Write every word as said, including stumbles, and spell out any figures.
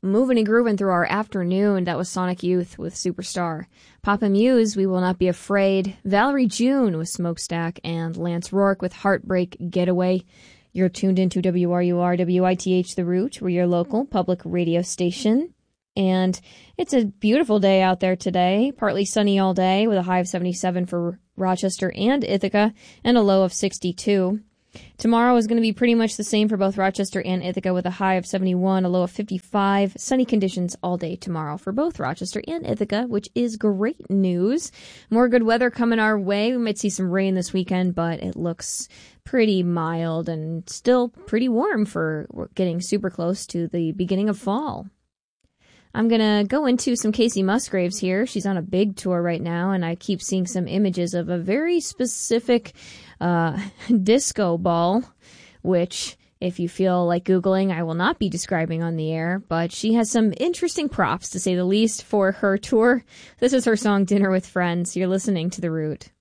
moving and grooving through our afternoon. That was Sonic Youth with Superstar. Papa Muse, We Will Not Be Afraid. Valerie June with Smokestack. And Lance Rourke with Heartbreak Getaway. You're tuned into W R U R W I T H The Root. We're your local public radio station. And it's a beautiful day out there today. Partly sunny all day with a high of seventy-seven for Rochester and Ithaca and a low of sixty-two. Tomorrow is going to be pretty much the same for both Rochester and Ithaca with a high of seventy-one, a low of fifty-five. Sunny conditions all day tomorrow for both Rochester and Ithaca, which is great news. More good weather coming our way. We might see some rain this weekend, but it looks pretty mild and still pretty warm for getting super close to the beginning of fall. I'm going to go into some Casey Musgraves here. She's on a big tour right now, and I keep seeing some images of a very specific uh, disco ball, which, if you feel like Googling, I will not be describing on the air, but she has some interesting props, to say the least, for her tour. This is her song, Dinner with Friends. You're listening to The Root.